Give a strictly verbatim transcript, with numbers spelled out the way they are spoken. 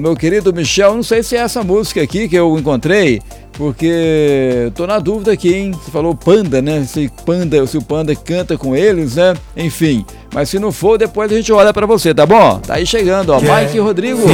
meu querido Michel, não sei se é essa música aqui que eu encontrei, porque tô na dúvida aqui, hein? Você falou Panda, né? Se, Panda, se o Panda canta com eles, né? Enfim, mas se não for, depois a gente olha pra você, tá bom? Tá aí chegando, ó, Mike Rodrigo.